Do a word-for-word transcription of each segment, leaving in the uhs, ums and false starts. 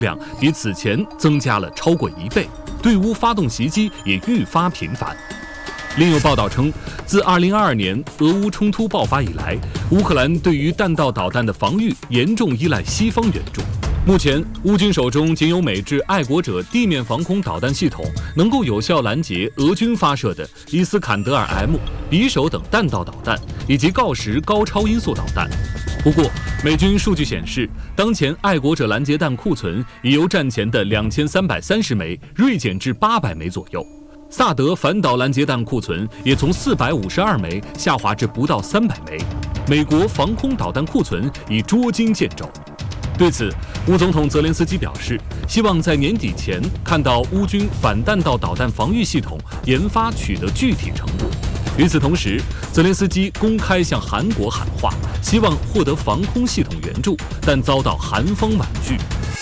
量比此前增加了超过一倍，对乌发动袭击也愈发频繁。另有报道称，自二零二二年俄乌冲突爆发以来，乌克兰对于弹道导弹的防御严重依赖西方援助。目前，乌军手中仅有美制爱国者地面防空导弹系统能够有效拦截俄军发射的伊斯坎德尔 M、匕首等弹道导弹，以及锆石高超音速导弹。不过，美军数据显示，当前爱国者拦截弹库存已由战前的两千三百三十枚锐减至八百枚左右。萨德反导拦截弹库存也从四百五十二枚下滑至不到三百枚。美国防空导弹库存已捉襟见肘。对此，乌总统泽连斯基表示，希望在年底前看到乌军反弹道导弹防御系统研发取得具体成果。与此同时，泽连斯基公开向韩国喊话，希望获得防空系统援助，但遭到韩方婉拒。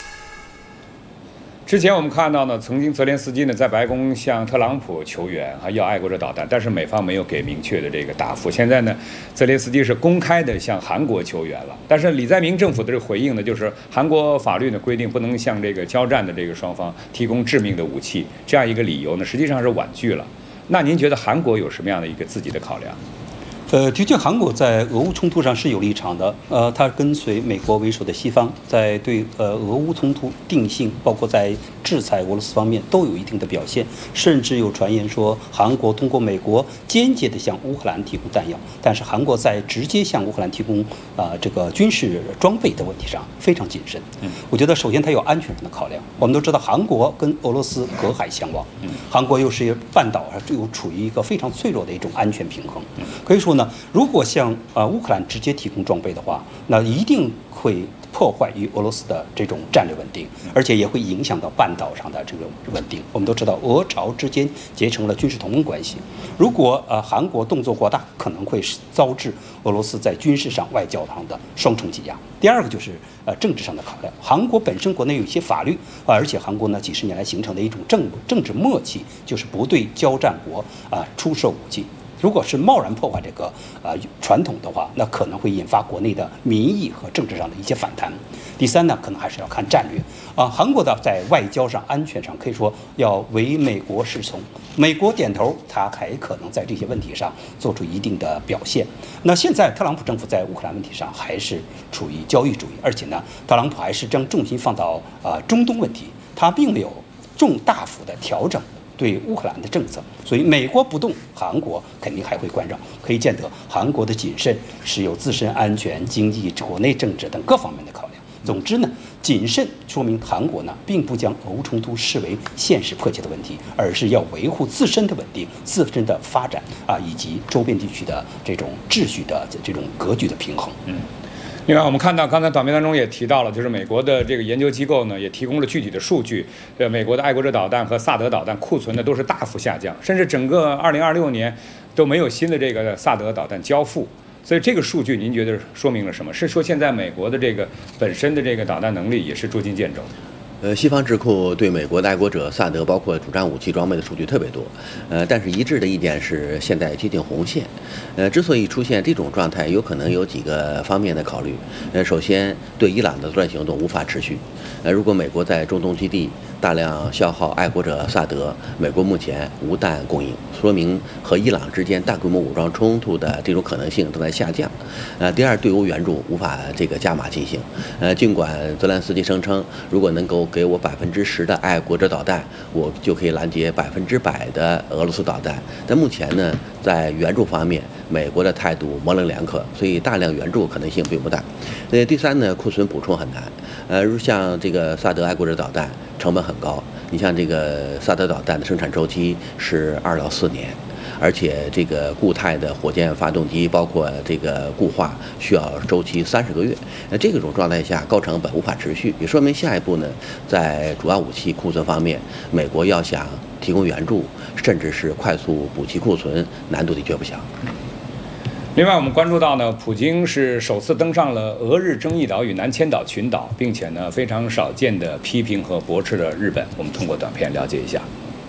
之前我们看到呢，曾经泽连斯基呢在白宫向特朗普求援，还要爱国者导弹，但是美方没有给明确的这个答复。现在呢，泽连斯基是公开的向韩国求援了，但是李在明政府的这个回应呢，就是韩国法律呢规定不能向这个交战的这个双方提供致命的武器，这样一个理由呢，实际上是婉拒了。那您觉得韩国有什么样的一个自己的考量？ 呃，的确，韩国在俄乌冲突上是有立场的。呃，它跟随美国为首的西方，在对呃俄乌冲突定性，包括在制裁俄罗斯方面都有一定的表现。甚至有传言说，韩国通过美国间接的向乌克兰提供弹药，但是韩国在直接向乌克兰提供啊、呃、这个军事装备的问题上非常谨慎。嗯，我觉得首先它有安全上的考量。我们都知道，韩国跟俄罗斯隔海相望，嗯，韩国又是半岛上又处于一个非常脆弱的一种安全平衡。可以说呢，如果向啊、呃、乌克兰直接提供装备的话，那一定会破坏于俄罗斯的这种战略稳定，而且也会影响到半岛上的这个稳定。我们都知道，俄朝之间结成了军事同盟关系，如果呃韩国动作过大，可能会遭致俄罗斯在军事上、外交上的双重挤压。第二个就是呃政治上的考量，韩国本身国内有一些法律，啊、而且韩国呢几十年来形成的一种政政治默契，就是不对交战国啊、呃、出售武器。如果是贸然破坏这个呃传统的话，那可能会引发国内的民意和政治上的一些反弹。第三呢，可能还是要看战略啊、呃。韩国的在外交上、安全上可以说要唯美国是从，美国点头，他还可能在这些问题上做出一定的表现。那现在特朗普政府在乌克兰问题上还是处于交易主义，而且呢，特朗普还是将重心放到啊、呃、中东问题，他并没有重大幅的调整对乌克兰的政策，所以美国不动，韩国肯定还会关照。可以见得，韩国的谨慎是有自身安全、经济、国内政治等各方面的考量。总之呢，谨慎说明韩国呢并不将俄乌冲突视为现实迫切的问题，而是要维护自身的稳定、自身的发展啊，以及周边地区的这种秩序的这种格局的平衡。 嗯。另外，我们看到刚才短片当中也提到了，就是美国的这个研究机构呢，也提供了具体的数据。呃，美国的爱国者导弹和萨德导弹库存呢都是大幅下降，甚至整个二零二六年都没有新的这个萨德导弹交付。所以这个数据您觉得说明了什么？是说现在美国的这个本身的这个导弹能力也是捉襟见肘？ 呃，西方智库对美国的爱国者、萨德，包括主战武器装备的数据特别多，呃，但是一致的意见是现在接近红线。呃，之所以出现这种状态，有可能有几个方面的考虑。呃，首先，对伊朗的作战行动无法持续。呃，如果美国在中东基地大量消耗爱国者、萨德，美国目前无弹供应，说明和伊朗之间大规模武装冲突的这种可能性正在下降。呃，第二，对欧援助无法这个加码进行。呃，尽管泽连斯基声称，如果能够给我百分之十的爱国者导弹，我就可以拦截百分之百的俄罗斯导弹。但目前呢，在援助方面，美国的态度模棱两可，所以大量援助可能性并不大。呃，第三呢，库存补充很难。呃，如像这个萨德爱国者导弹成本很高，你像这个萨德导弹的生产周期是二到四年。而且这个固态的火箭发动机，包括这个固化，需要周期三十个月。那这种状态下，高成本无法持续，也说明下一步呢，在主要武器库存方面，美国要想提供援助，甚至是快速补齐库存，难度的确不小。 另外，我们关注到呢，普京是首次登上了俄日争议岛屿南千岛群岛，并且呢，非常少见的批评和驳斥了日本。我们通过短片了解一下。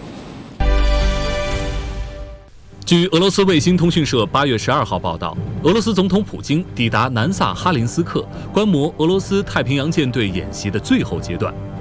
据俄罗斯卫星通讯社八月十二号报道，俄罗斯总统普京抵达南萨哈林斯克，观摩俄罗斯太平洋舰队演习的最后阶段。